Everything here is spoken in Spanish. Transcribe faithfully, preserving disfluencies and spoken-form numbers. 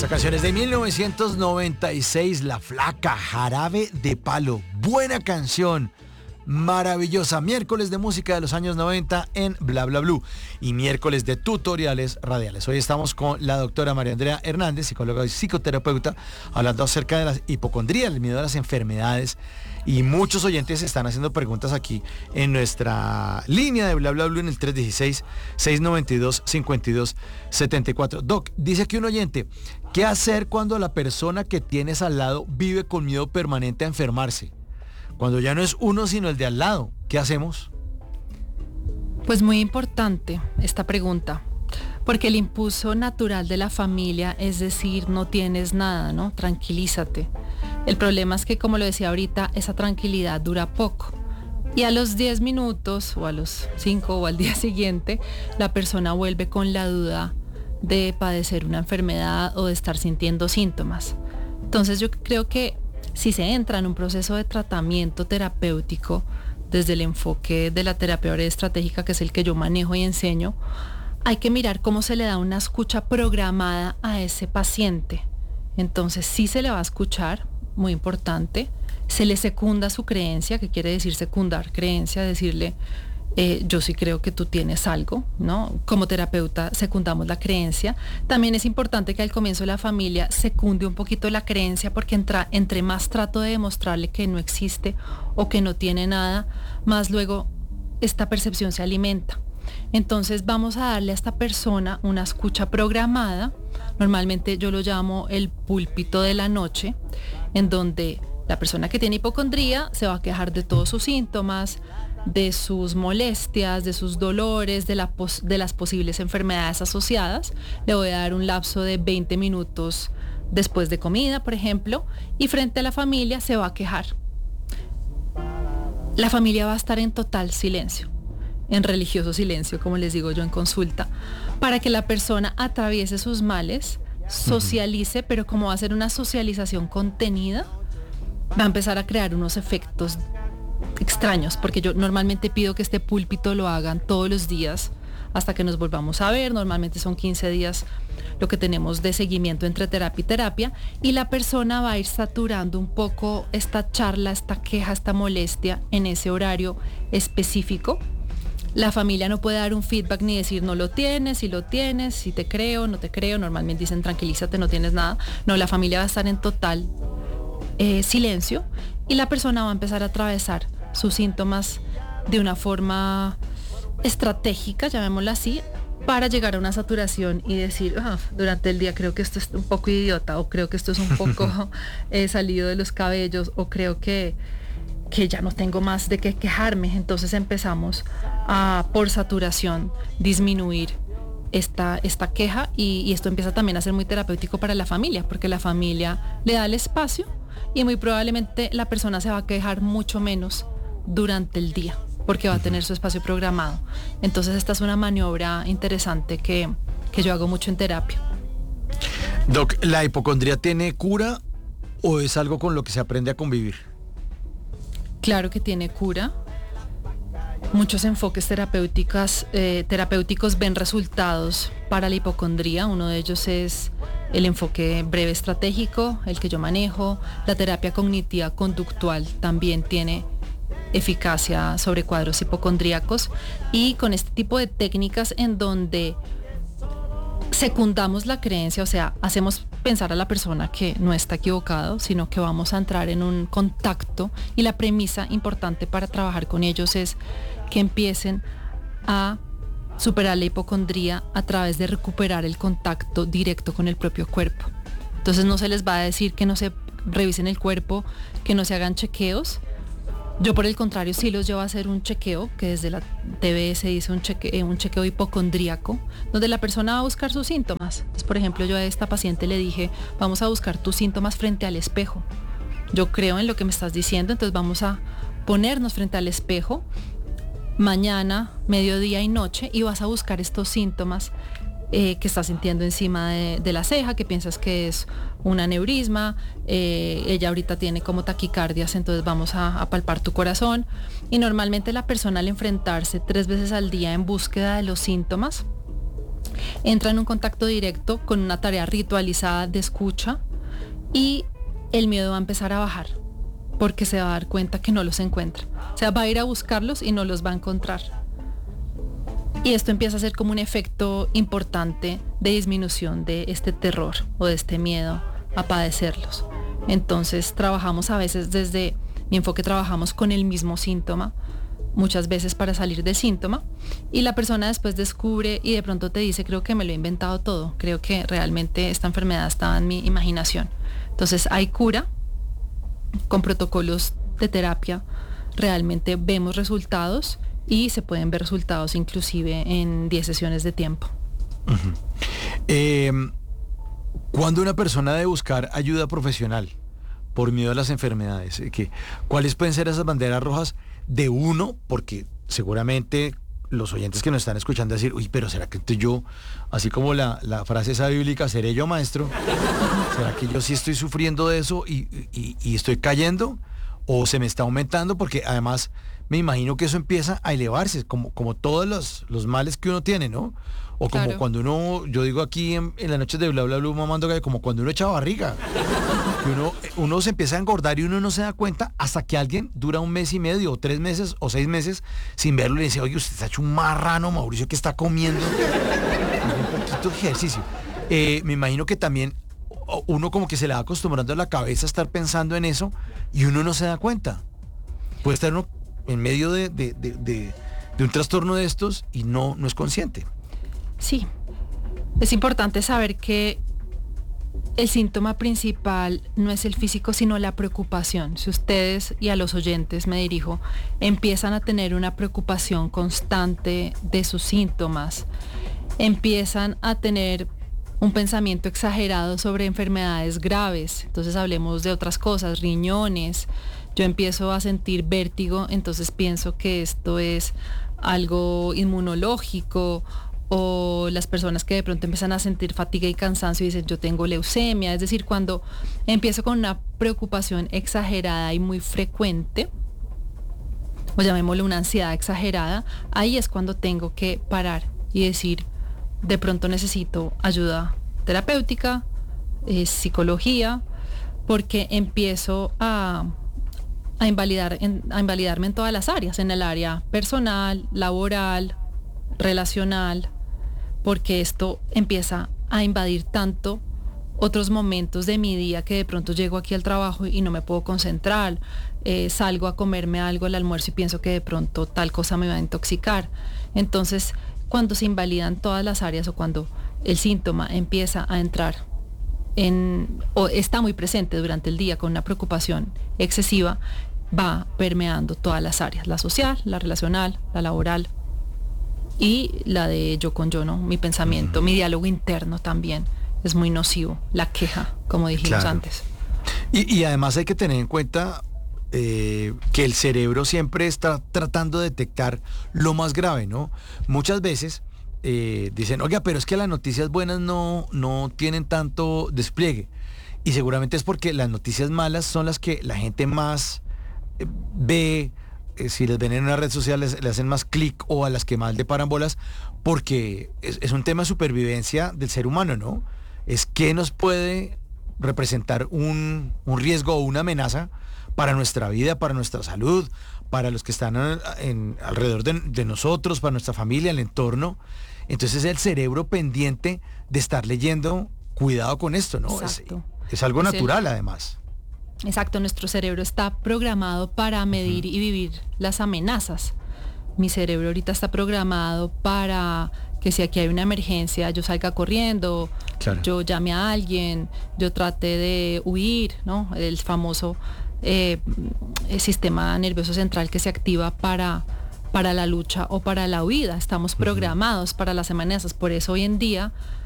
Esta canción es de mil novecientos noventa y seis, La Flaca, Jarabe de Palo. Buena canción, maravillosa. Miércoles de música de los años noventa en Bla Bla Blue y miércoles de tutoriales radiales. Hoy estamos con la doctora María Andrea Hernández, psicóloga y psicoterapeuta, hablando acerca de la hipocondría, el miedo a las enfermedades. Y muchos oyentes están haciendo preguntas aquí en nuestra línea de Bla Bla Blue en el tres uno seis, seis nueve dos, cinco dos siete cuatro. Doc, dice aquí un oyente, ¿qué hacer cuando la persona que tienes al lado vive con miedo permanente a enfermarse? Cuando ya no es uno sino el de al lado, ¿qué hacemos? Pues muy importante esta pregunta, porque el impulso natural de la familia es decir, no tienes nada, ¿no? Tranquilízate. El problema es que, como lo decía ahorita, esa tranquilidad dura poco. Y a los diez minutos, o a los cinco, o al día siguiente, la persona vuelve con la duda de padecer una enfermedad o de estar sintiendo síntomas. Entonces yo creo que si se entra en un proceso de tratamiento terapéutico, desde el enfoque de la terapia breve estratégica, que es el que yo manejo y enseño, hay que mirar cómo se le da una escucha programada a ese paciente. Entonces sí se le va a escuchar, muy importante, se le secunda su creencia, que quiere decir secundar creencia, decirle, eh, yo sí creo que tú tienes algo, ¿no? Como terapeuta secundamos la creencia. También es importante que al comienzo la familia secunde un poquito la creencia, porque entra, entre más trato de demostrarle que no existe o que no tiene nada, más luego esta percepción se alimenta. Entonces vamos a darle a esta persona una escucha programada. Normalmente yo lo llamo el púlpito de la noche, en donde la persona que tiene hipocondría se va a quejar de todos sus síntomas, de sus molestias, de sus dolores, de, la pos- de las posibles enfermedades asociadas. Le voy a dar un lapso de veinte minutos después de comida, por ejemplo, y frente a la familia se va a quejar. La familia va a estar en total silencio, en religioso silencio, como les digo yo en consulta, para que la persona atraviese sus males, socialice, uh-huh. Pero como va a ser una socialización contenida, va a empezar a crear unos efectos extraños, porque yo normalmente pido que este púlpito lo hagan todos los días hasta que nos volvamos a ver. Normalmente son quince días lo que tenemos de seguimiento entre terapia y terapia, y la persona va a ir saturando un poco esta charla, esta queja, esta molestia en ese horario específico. La familia no puede dar un feedback ni decir no lo tienes, si lo tienes, si te creo, no te creo. Normalmente dicen tranquilízate, no tienes nada. No, la familia va a estar en total eh, silencio, y la persona va a empezar a atravesar sus síntomas de una forma estratégica, llamémoslo así, para llegar a una saturación y decir, oh, durante el día creo que esto es un poco idiota, o creo que esto es un poco eh, salido de los cabellos, o creo que que ya no tengo más de qué quejarme. Entonces empezamos a, por saturación, disminuir esta, esta queja, y, y esto empieza también a ser muy terapéutico para la familia, porque la familia le da el espacio y muy probablemente la persona se va a quejar mucho menos durante el día, porque va a tener su espacio programado. Entonces esta es una maniobra interesante que, que yo hago mucho en terapia. Doc, ¿la hipocondría tiene cura o es algo con lo que se aprende a convivir? Claro que tiene cura. Muchos enfoques terapéuticos, eh, terapéuticos ven resultados para la hipocondría. Uno de ellos es el enfoque breve estratégico, el que yo manejo. La terapia cognitiva conductual también tiene eficacia sobre cuadros hipocondríacos, y con este tipo de técnicas en donde secundamos la creencia, o sea, hacemos pensar a la persona que no está equivocado, sino que vamos a entrar en un contacto, y la premisa importante para trabajar con ellos es que empiecen a superar la hipocondría a través de recuperar el contacto directo con el propio cuerpo. Entonces no se les va a decir que no se revisen el cuerpo, que no se hagan chequeos. Yo, por el contrario, sí los llevo a hacer un chequeo, que desde la T B S dice un, cheque, un chequeo hipocondríaco, donde la persona va a buscar sus síntomas. Entonces, por ejemplo, yo a esta paciente le dije, vamos a buscar tus síntomas frente al espejo. Yo creo en lo que me estás diciendo, entonces vamos a ponernos frente al espejo mañana, mediodía y noche, y vas a buscar estos síntomas eh, que estás sintiendo encima de, de la ceja, que piensas que es un aneurisma. Eh, ella ahorita tiene como taquicardias, entonces vamos a, a palpar tu corazón. Y normalmente la persona, al enfrentarse tres veces al día en búsqueda de los síntomas, entra en un contacto directo con una tarea ritualizada de escucha y el miedo va a empezar a bajar porque se va a dar cuenta que no los encuentra. O sea, va a ir a buscarlos y no los va a encontrar. Y esto empieza a ser como un efecto importante de disminución de este terror o de este miedo a padecerlos. Entonces trabajamos a veces desde mi enfoque, trabajamos con el mismo síntoma, muchas veces para salir del síntoma, y la persona después descubre y de pronto te dice, creo que me lo he inventado todo, creo que realmente esta enfermedad estaba en mi imaginación. Entonces hay cura con protocolos de terapia, realmente vemos resultados y se pueden ver resultados inclusive en diez sesiones de tiempo. Uh-huh. Eh, ¿Cuándo una persona debe buscar ayuda profesional por miedo a las enfermedades? ¿Qué, ¿Cuáles pueden ser esas banderas rojas de uno? Porque seguramente los oyentes que nos están escuchando decir, uy, pero ¿será que estoy yo, así como la, la frase esa bíblica, seré yo maestro? ¿Será que yo sí estoy sufriendo de eso y, y, y estoy cayendo? ¿O se me está aumentando? Porque además me imagino que eso empieza a elevarse, como, como todos los, los males que uno tiene, ¿no? O como claro. Cuando uno, yo digo aquí en, en las noches de Bla Bla Bla mamando, como cuando uno echa barriga. Que uno, uno se empieza a engordar y uno no se da cuenta hasta que alguien dura un mes y medio, o tres meses, o seis meses sin verlo y le dice, oye, usted está hecho un marrano, Mauricio, ¿qué está comiendo? Un poquito de ejercicio. Eh, me imagino que también uno como que se le va acostumbrando a la cabeza a estar pensando en eso y uno no se da cuenta. Puede estar uno en medio de, de, de, de, de un trastorno de estos y no, no es consciente. Sí, es importante saber que el síntoma principal no es el físico, sino la preocupación. Si ustedes, y a los oyentes me dirijo, empiezan a tener una preocupación constante de sus síntomas, empiezan a tener un pensamiento exagerado sobre enfermedades graves, entonces hablemos de otras cosas, riñones, yo empiezo a sentir vértigo, entonces pienso que esto es algo inmunológico, o las personas que de pronto empiezan a sentir fatiga y cansancio y dicen yo tengo leucemia, es decir, cuando empiezo con una preocupación exagerada y muy frecuente, o llamémosle una ansiedad exagerada, ahí es cuando tengo que parar y decir, de pronto necesito ayuda terapéutica, eh, psicología, porque empiezo a, a, invalidar, en, a invalidarme en todas las áreas, en el área personal, laboral, relacional, porque esto empieza a invadir tanto otros momentos de mi día que de pronto llego aquí al trabajo y no me puedo concentrar, eh, salgo a comerme algo al almuerzo y pienso que de pronto tal cosa me va a intoxicar. Entonces, cuando se invalidan todas las áreas o cuando el síntoma empieza a entrar en, o está muy presente durante el día con una preocupación excesiva, va permeando todas las áreas, la social, la relacional, la laboral, y la de yo con yo, ¿no? Mi pensamiento, uh-huh. Mi diálogo interno también es muy nocivo, la queja, como dijimos claro. antes. Y, y además hay que tener en cuenta eh, que el cerebro siempre está tratando de detectar lo más grave, ¿no? Muchas veces eh, dicen, oiga, pero es que las noticias buenas no, no tienen tanto despliegue. Y seguramente es porque las noticias malas son las que la gente más eh, ve. Si les ven en una red social les, les hacen más clic, o a las que más le paran bolas, porque es, es un tema de supervivencia del ser humano, ¿no? Es qué nos puede representar un, un riesgo o una amenaza para nuestra vida, para nuestra salud, para los que están en, en, alrededor de, de nosotros, para nuestra familia, el entorno. Entonces es el cerebro pendiente de estar leyendo, cuidado con esto, ¿no? Es, es algo es natural el... además. Exacto, nuestro cerebro está programado para medir uh-huh. y vivir las amenazas. Mi cerebro ahorita está programado para que si aquí hay una emergencia yo salga corriendo, claro. Yo llame a alguien, yo trate de huir, ¿no? El famoso eh, el sistema nervioso central que se activa para, para la lucha o para la huida. Estamos programados uh-huh. para las amenazas. Por eso hoy en día